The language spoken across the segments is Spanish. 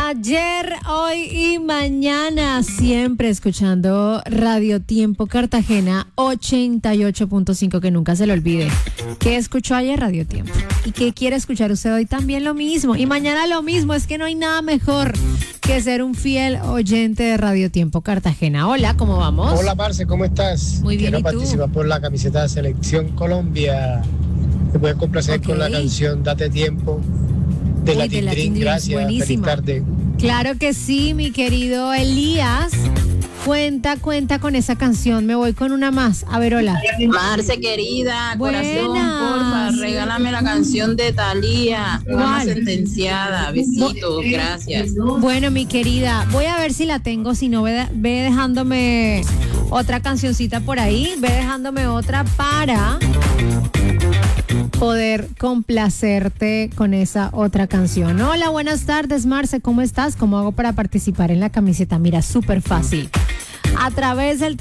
Ayer, hoy y mañana, siempre escuchando Radio Tiempo Cartagena 88.5, que nunca se le olvide. ¿Qué escuchó ayer Radio Tiempo? ¿Y qué quiere escuchar usted hoy? También lo mismo. Y mañana lo mismo. Es que no hay nada mejor que ser un fiel oyente de Radio Tiempo Cartagena. Hola, ¿cómo vamos? Hola, Marce, ¿cómo estás? Muy bien, Quiero ¿y tú? participar por la camiseta de Selección Colombia. Te puedes complacer con la canción Date Tiempo de Latin Dream. Gracias, buenísima. feliz tarde. Claro que sí, mi querido Elías. Cuenta con esa canción. Me voy con una más. A ver, hola. Marce, querida, corazón, Buenas. porfa, regálame la canción de Thalía, una sentenciada. Besitos, gracias. Bueno, mi querida, voy a ver si la tengo. Si no, ve dejándome otra cancioncita por ahí. Ve dejándome otra para poder complacerte con esa otra canción. Hola, buenas tardes, Marce, ¿cómo estás? ¿Cómo hago para participar en la camiseta? Mira, súper fácil. A través del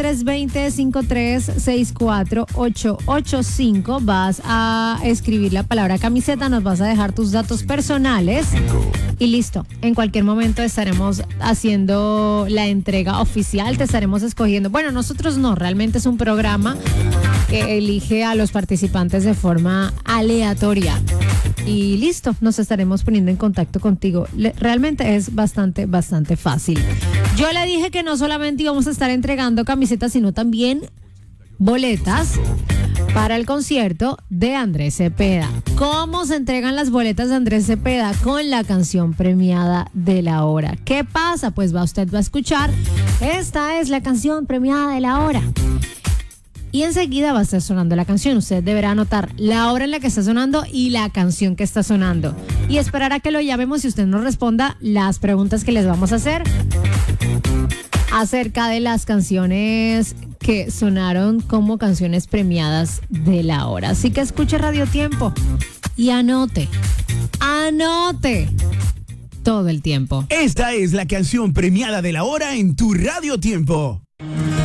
320-5364-885 vas a escribir la palabra camiseta, nos vas a dejar tus datos personales y listo. En cualquier momento estaremos haciendo la entrega oficial, te estaremos escogiendo. Bueno, nosotros no, realmente es un programa que elige a los participantes de forma aleatoria. Y listo, nos estaremos poniendo en contacto contigo. Realmente es bastante fácil. Yo le dije que no solamente íbamos a estar entregando camisetas, sino también boletas para el concierto de Andrés Cepeda. ¿Cómo se entregan las boletas de Andrés Cepeda? Con la canción premiada de la hora. ¿Qué pasa? Pues usted va a escuchar. Esta es la canción premiada de la hora. Y enseguida va a estar sonando la canción. Usted deberá anotar la hora en la que está sonando y la canción que está sonando. Y esperar a que lo llamemos y usted nos responda las preguntas que les vamos a hacer acerca de las canciones que sonaron como canciones premiadas de la hora. Así que escuche Radio Tiempo y anote todo el tiempo. Esta es la canción premiada de la hora en tu Radio Tiempo.